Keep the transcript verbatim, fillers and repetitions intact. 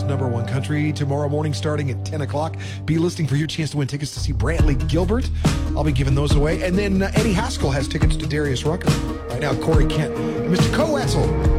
number one country tomorrow morning starting at ten o'clock. Be listening for your chance to win tickets to see Brantley Gilbert. I'll be giving those away. And then uh, Eddie Haskell has tickets to Darius Rucker. Right now, Corey Kent. Mister Coetzel